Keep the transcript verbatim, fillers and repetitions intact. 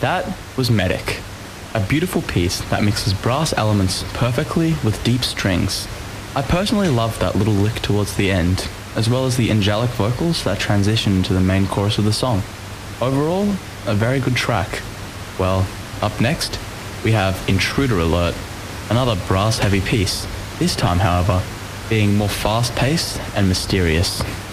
That was Medic, a beautiful piece that mixes brass elements perfectly with deep strings. I personally loved that little lick towards the end, as well as the angelic vocals that transition to the main chorus of the song. Overall, a very good track. Well, up next, we have Intruder Alert, another brass-heavy piece, this time, however, being more fast-paced and mysterious.